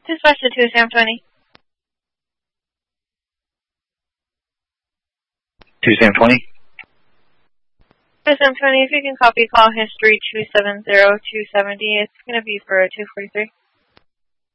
Dispatch to 2 Sam 20. 2 Sam 20. 2 Sam 20, if you can copy call history 270270, it's going to be for 243.